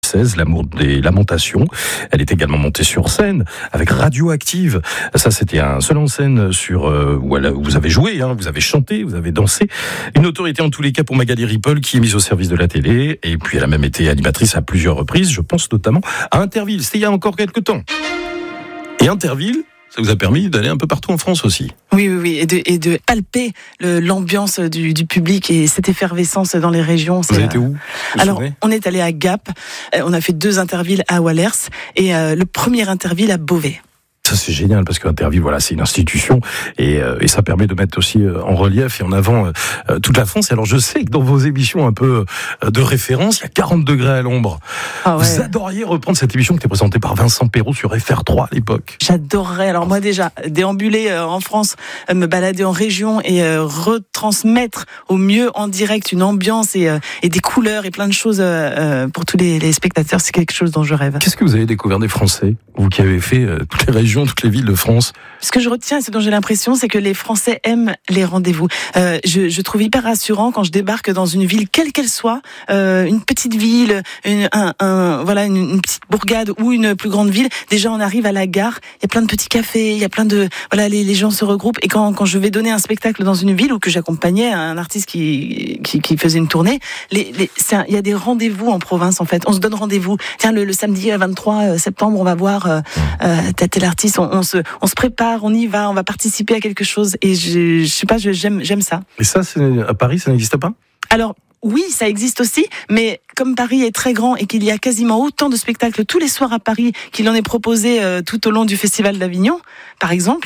2016, L'amour des lamentations. Elle est également montée sur scène avec Radioactive. Ça, c'était un seul en scène sur où vous avez joué, vous avez chanté, vous avez dansé. Une autorité en tous les cas pour Magali Ripoll, qui est mise au service de la télé. Et puis elle a même été animatrice à plusieurs reprises. Je pense notamment à Interville. C'était il y a encore quelques temps. Et Interville, ça vous a permis d'aller un peu partout en France aussi. Oui, et de palper l'ambiance du public et cette effervescence dans les régions. Vous avez été où? Alors, on est allé à Gap, on a fait 2 Intervilles à Wallers et le premier Interville à Beauvais. Ça, c'est génial parce qu'Interville, voilà, c'est une institution et ça permet de mettre aussi en relief et en avant toute la France. Et alors, je sais que dans vos émissions un peu de référence, il y a 40 degrés à l'ombre. Ah ouais. Vous adoriez reprendre cette émission qui était présentée par Vincent Perrault sur FR3 à l'époque. J'adorerais. Alors moi déjà, déambuler en France, me balader en région et retransmettre au mieux en direct une ambiance et des couleurs et plein de choses pour tous les spectateurs, c'est quelque chose dont je rêve. Qu'est-ce que vous avez découvert des Français, vous qui avez fait toutes les régions, toutes les villes de France? Ce que je retiens, et ce dont j'ai l'impression, c'est que les Français aiment les rendez-vous. Je trouve hyper rassurant quand je débarque dans une ville, quelle qu'elle soit, une petite ville, une petite bourgade ou une plus grande ville. Déjà, on arrive à la gare, il y a plein de petits cafés, il y a plein de les gens se regroupent. Et quand je vais donner un spectacle dans une ville ou que j'accompagnais un artiste qui faisait une tournée, il y a des rendez-vous en province en fait. On se donne rendez-vous. Tiens, le samedi 23 septembre, on va voir tel artiste. On se prépare, on y va, on va participer à quelque chose. Et je sais pas, j'aime ça. Et ça, à Paris, ça n'existe pas? Alors, oui, ça existe aussi, mais comme Paris est très grand et qu'il y a quasiment autant de spectacles tous les soirs à Paris qu'il en est proposé tout au long du Festival d'Avignon, par exemple,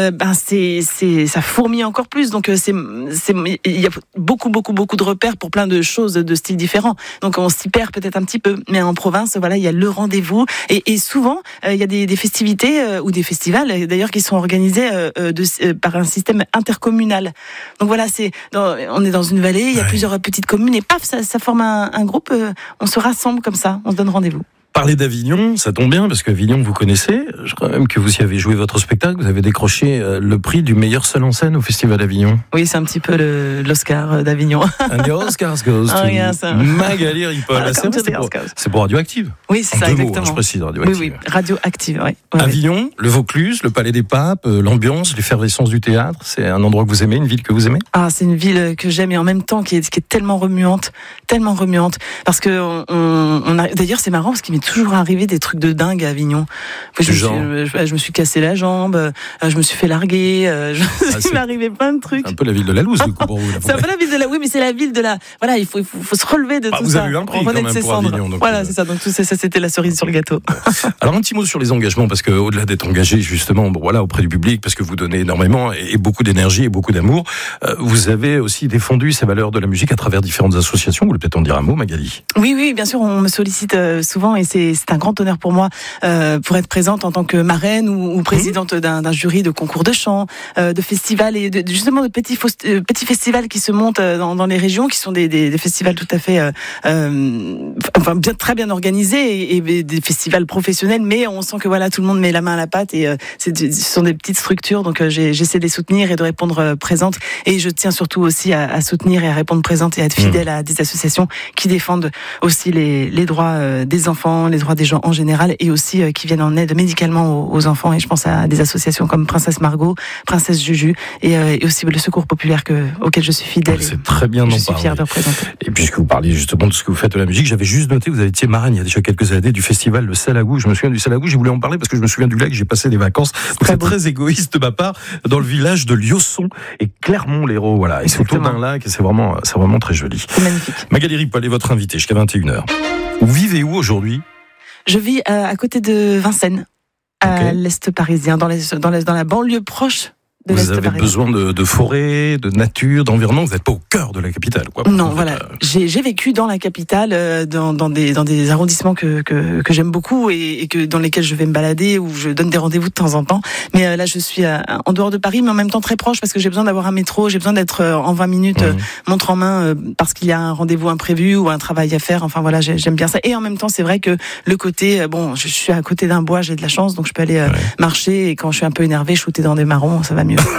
ça fourmille encore plus. Donc il y a beaucoup de repères pour plein de choses de styles différents. Donc on s'y perd peut-être un petit peu, mais en province, voilà, il y a le rendez-vous et souvent il y a des festivités ou des festivals d'ailleurs qui sont organisés par un système intercommunal. Donc voilà, on est dans une vallée, il y a plusieurs petites communes. Et paf, ça forme un groupe, on se rassemble comme ça, on se donne rendez-vous. Parler d'Avignon, ça tombe bien, parce qu'Avignon, vous connaissez. Je crois même que vous y avez joué votre spectacle. Vous avez décroché le prix du meilleur seul en scène au Festival d'Avignon. Oui, c'est un petit peu l'Oscar d'Avignon. And the Oscars goes to Magali Ripoll. C'est pour Radioactive. Oui, c'est ça, exactement. Je précise, Radioactive. Oui, Radioactive, oui. Avignon, le Vaucluse, le Palais des Papes, l'ambiance, l'effervescence du théâtre. C'est un endroit que vous aimez, une ville que vous aimez? Ah, c'est une ville que j'aime et en même temps qui est tellement remuante. Parce que d'ailleurs, c'est marrant parce qu'il m'est toujours arrivé des trucs de dingue à Avignon. Je me suis cassé la jambe, je me suis fait larguer, il m'est arrivé plein de trucs. C'est un peu la ville de la loose, du coup, pour vous. C'est un peu la ville de la, oui, mais c'est la ville de la, voilà, il faut se relever de tout ça. Vous avez eu un prix quand même pour Avignon. Donc voilà, c'est ça. Donc tout ça, c'était la cerise sur le gâteau. Alors un petit mot sur les engagements, parce que au-delà d'être engagé justement, auprès du public, parce que vous donnez énormément et beaucoup d'énergie et beaucoup d'amour, vous avez aussi défendu ces valeurs de la musique à travers différentes associations. Vous voulez peut-être en dire un mot, Magali? Oui, bien sûr, on me sollicite souvent et c'est un grand honneur pour moi pour être présente en tant que marraine ou présidente d'un jury de concours de chant, de festivals et justement de petits festivals qui se montent dans les régions, qui sont des festivals tout à fait très bien organisés et des festivals professionnels, mais on sent que voilà, tout le monde met la main à la pâte et ce sont des petites structures, donc j'essaie de les soutenir et de répondre présente, et je tiens surtout aussi à soutenir et à répondre présente et à être fidèle à des associations qui défendent aussi les droits des enfants, les droits des gens en général, et aussi qui viennent en aide médicalement aux enfants. Et je pense à des associations comme Princesse Margot, Princesse Juju, et aussi le Secours populaire auquel je suis fidèle. C'est très bien d'en parler. Je suis fière de représenter. Et puisque vous parliez justement de ce que vous faites de la musique, j'avais juste noté que vous avez été marraine il y a déjà quelques années du festival Le Salagou. Je me souviens du Salagou, j'ai voulu en parler parce que je me souviens du lac, j'ai passé des vacances. Donc c'est très égoïste de ma part, dans le village de Liosson et Clermont-Lérault. Voilà. Et c'est autour d'un lac et c'est vraiment très joli. C'est magnifique. Magali Ripoll est votre invitée jusqu'à 21h. Vous vivez où aujourd'hui? Je vis à côté de Vincennes, à l'est parisien, dans la banlieue proche de l'est parisien. Vous avez besoin de forêt, de nature, d'environnement. Vous n'êtes pas au cœur de la capitale, quoi. Non, voilà. J'ai vécu dans la capitale, dans des arrondissements que j'aime beaucoup et dans lesquels je vais me balader, où je donne des rendez-vous de temps en temps. Mais là, je suis en dehors de Paris, mais en même temps très proche parce que j'ai besoin d'avoir un métro, j'ai besoin d'être en 20 minutes montre en main parce qu'il y a un rendez-vous imprévu ou un travail à faire. Enfin voilà, j'aime bien ça. Et en même temps, c'est vrai que le côté, je suis à côté d'un bois, j'ai de la chance, donc je peux aller marcher, et quand je suis un peu énervée, shooter dans des marrons, ça va mieux.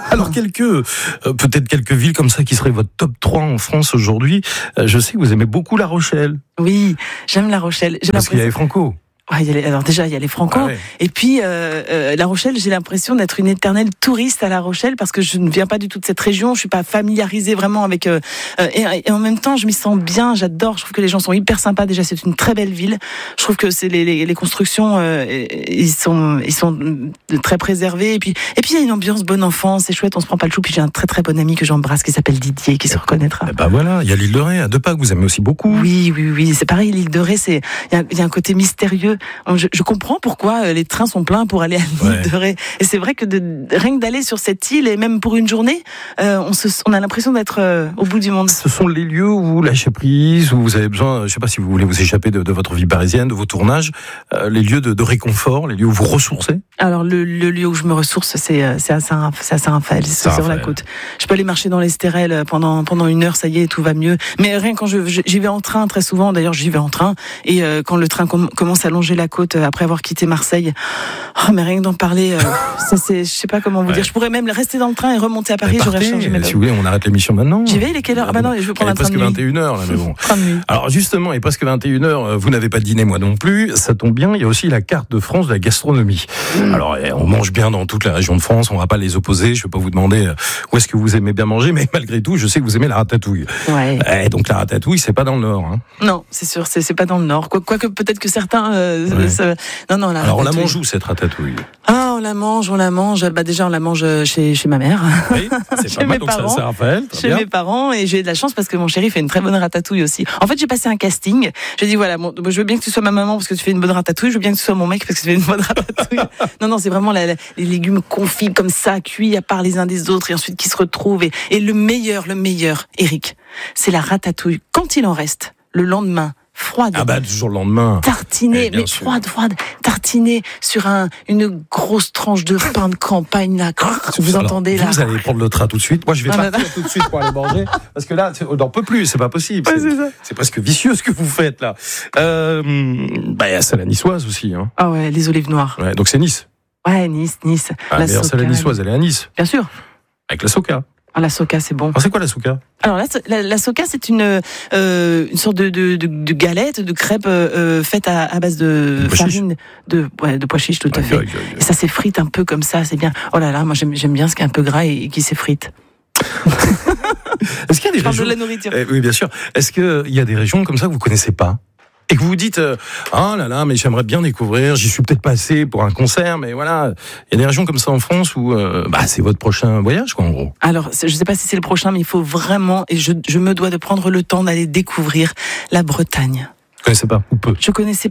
Alors peut-être quelques villes comme ça qui seraient votre top 3 en France aujourd'hui. Je sais que vous aimez beaucoup La Rochelle. Oui, j'aime La Rochelle. Parce qu'il y a les Franco. Ouais, alors déjà, il y a les Franco. Ah ouais. Et puis, La Rochelle, j'ai l'impression d'être une éternelle touriste à La Rochelle parce que je ne viens pas du tout de cette région. Je suis pas familiarisée vraiment avec. Et en même temps, je m'y sens bien. J'adore. Je trouve que les gens sont hyper sympas. Déjà, c'est une très belle ville. Je trouve que c'est les constructions, ils sont très préservés. Et puis, il y a une ambiance bonne enfance. C'est chouette. On se prend pas le chou. Puis j'ai un très très bon ami que j'embrasse qui s'appelle Didier, qui se reconnaîtra. Bah voilà, il y a l'île de Ré à 2 pas que vous aimez aussi beaucoup. Oui. C'est pareil. L'île de Ré, il y a un côté mystérieux. Je comprends pourquoi les trains sont pleins pour aller à l'île de Ré. Et c'est vrai que rien que d'aller sur cette île, et même pour une journée, on a l'impression d'être au bout du monde. Ce sont les lieux où vous lâchez prise, où vous avez besoin, je sais pas si vous voulez vous échapper de votre vie parisienne, de vos tournages, les lieux de réconfort, les lieux où vous ressourcez. Alors le lieu où je me ressource, c'est à Saint-Raphaël, c'est sur la côte. Je peux aller marcher dans l'Estérel pendant 1 heure, ça y est, tout va mieux. Mais rien quand j'y vais en train très souvent, d'ailleurs j'y vais en train, et quand le train commence à longer la côte après avoir quitté Marseille, mais rien que d'en parler, ça c'est, je sais pas comment vous dire. Je pourrais même rester dans le train et remonter à Paris. J'aurais changé mes si vous voulez, on arrête l'émission maintenant. J'y vais, il est quelle heure? Ah bah non, je veux prendre un train de nuit. Presque 21h là, mais bon. Alors justement, il est presque 21h, vous n'avez pas dîné, moi non plus, ça tombe bien, il y a aussi la carte de France de la gastronomie. Alors on mange bien dans toute la région de France, on va pas les opposer, je vais pas vous demander où est-ce que vous aimez bien manger, mais malgré tout, je sais que vous aimez la ratatouille. Ouais. Donc la ratatouille, c'est pas dans le Nord. Hein. Non, c'est sûr, c'est pas dans le Nord. Quoique peut-être que certains... Non, alors on la mange où cette ratatouille? Ah, on la mange. Bah déjà on la mange chez ma mère. Oui, c'est pas mal, donc ça sert Raphaël. Chez mes parents, et j'ai de la chance parce que mon chéri fait une très bonne ratatouille aussi. En fait, j'ai passé un casting. J'ai dit voilà, je veux bien que tu sois ma maman parce que tu fais une bonne ratatouille. Je veux bien que tu sois mon mec parce que tu fais une bonne ratatouille. Non, c'est vraiment les légumes confits comme ça, cuits à part les uns des autres et ensuite qui se retrouvent. Et le meilleur, Eric, c'est la ratatouille quand il en reste le lendemain. Froide. Ah bah toujours le lendemain. Tartinée, mais froide. Tartinée sur une grosse tranche de pain de campagne là. Vous entendez là? Vous allez prendre le train tout de suite. Moi je vais partir tout de suite pour aller manger parce que là on n'en peut plus, c'est pas possible. C'est presque vicieux ce que vous faites là. C'est la niçoise aussi. Hein. Ah ouais, les olives noires. Ouais, donc c'est Nice. Ouais, Nice. Ah, d'ailleurs c'est la niçoise, elle est à Nice. Bien sûr. Avec la soca. Ah, la soca, c'est bon. Alors, c'est quoi la soca? Alors la soca, c'est une sorte de galette, de crêpe faite à base de farine de pois chiches, tout à fait. Et ça s'effrite un peu comme ça, c'est bien. Oh là là, moi j'aime bien ce qui est un peu gras et qui s'effrite. Est-ce qu'il y a des régions... de la nourriture. Oui, bien sûr. Est-ce qu'il y a des régions comme ça que vous connaissez pas? Et que vous vous dites, ah là là, mais j'aimerais bien découvrir, j'y suis peut-être passé pour un concert, mais voilà, il y a des régions comme ça en France où c'est votre prochain voyage, quoi, en gros. Alors, je sais pas si c'est le prochain, mais il faut vraiment, et je me dois de prendre le temps d'aller découvrir la Bretagne. Vous connaissez pas, ou peu? Je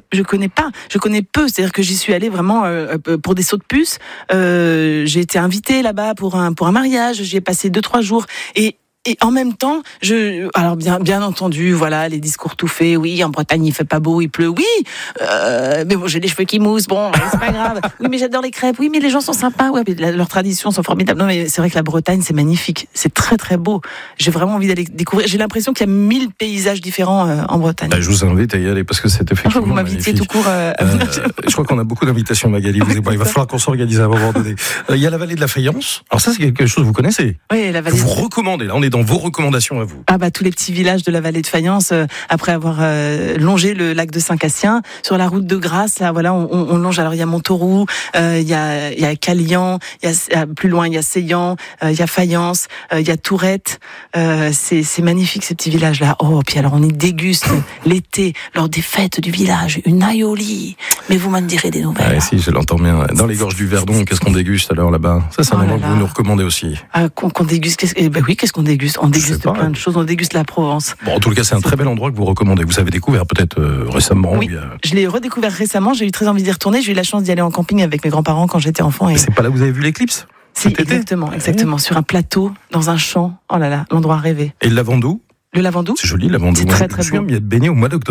connais peu, c'est-à-dire que j'y suis allée vraiment pour des sauts de puce. J'ai été invitée là-bas pour un mariage, j'y ai passé 2-3 jours, et en même temps, alors bien entendu, voilà, les discours tout faits. Oui, en Bretagne il fait pas beau, il pleut. Oui, mais bon, j'ai les cheveux qui moussent. Bon, c'est pas grave. Oui, mais j'adore les crêpes. Oui, mais les gens sont sympas. Ouais, mais leurs traditions sont formidables. Non, mais c'est vrai que la Bretagne c'est magnifique. C'est très très beau. J'ai vraiment envie d'aller découvrir. J'ai l'impression qu'il y a 1000 paysages différents en Bretagne. Je vous invite à y aller parce que c'est effectivement. Vous m'invitiez tout court. Je crois qu'on a beaucoup d'invitations, Magali. Il va falloir qu'on s'organise à un moment donné. Il y a la vallée de la Fayence. Alors ça, c'est quelque chose que vous connaissez. Oui, la vallée. Vous recommandez. Là, on est dans vos recommandations à vous. Ah bah tous les petits villages de la vallée de Fayence, après avoir longé le lac de Saint-Cassien, sur la route de Grasse, là voilà, on longe. Alors il y a Montauroux, il y a Calian, plus loin il y a Seillan, il y a Fayence, il y a Tourette. C'est magnifique ces petits villages là. Oh, puis alors on y déguste l'été lors des fêtes du village une aioli. Mais vous m'en direz des nouvelles. Ah, si, je l'entends bien. Dans les gorges du Verdon, qu'est-ce qu'on déguste alors là-bas? Ça, c'est un endroit que vous nous recommandez aussi. Qu'on déguste. Qu'est-ce qu'on déguste? On déguste plein de choses. On déguste la Provence. Bon, en tout cas, c'est un très bel endroit que vous recommandez. Vous avez découvert peut-être récemment. Oui, je l'ai redécouvert récemment. J'ai eu très envie d'y retourner. J'ai eu la chance d'y aller en camping avec mes grands-parents quand j'étais enfant. Et... C'est pas là où vous avez vu l'éclipse? Si, exactement. Sur un plateau, dans un champ. Oh là là, l'endroit rêvé. Et le Lavandou? Le Lavandou? C'est joli, le Lavandou. C'est très très beau. Je me souviens, il y a de baigner au mois d'octobre.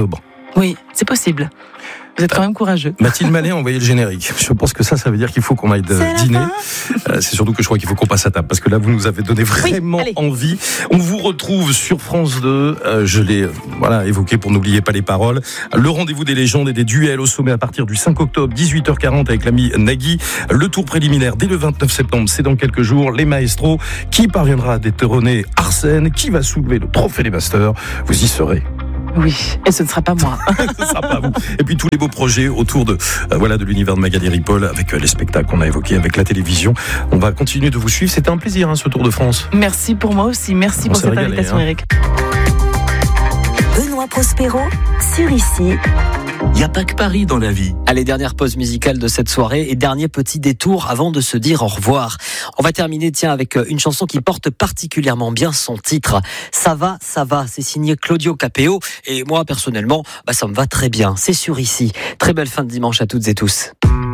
Oui, c'est possible. Vous êtes quand même courageux. Mathilde Mallet a envoyé le générique. Je pense que ça veut dire qu'il faut qu'on aille dîner. C'est surtout que je crois qu'il faut qu'on passe à table, parce que là, vous nous avez donné vraiment envie. On vous retrouve sur France 2. Je l'ai évoqué pour n'oublier pas les paroles. Le rendez-vous des légendes et des duels au sommet à partir du 5 octobre, 18h40 avec l'ami Nagui. Le tour préliminaire dès le 29 septembre, c'est dans quelques jours. Les maestros, qui parviendra à détrôner Arsène, qui va soulever le trophée des masters. Vous y serez. Oui, et ce ne sera pas moi. Ce ne sera pas vous. Et puis tous les beaux projets autour de l'univers de Magali Ripoll, avec les spectacles qu'on a évoqués, avec la télévision. On va continuer de vous suivre. C'était un plaisir, ce Tour de France. Merci pour moi aussi. Merci pour cette invitation, Eric. Benoît Prospero sur Ici. Il n'y a pas que Paris dans la vie. Allez, dernière pause musicale de cette soirée et dernier petit détour avant de se dire au revoir. On va terminer, avec une chanson qui porte particulièrement bien son titre. Ça va, c'est signé Claudio Capéo et moi, personnellement, ça me va très bien. C'est sur Ici. Très belle fin de dimanche à toutes et tous.